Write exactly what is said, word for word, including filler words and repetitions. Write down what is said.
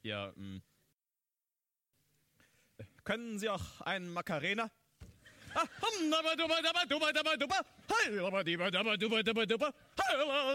Ja, mh. Können Sie auch einen Macarena? Ah, hum, dabba, dubba, dabba, dubba, dabba, dubba. Hey, dabba, dibba, dabba, dubba, dabba, dubba. Hey,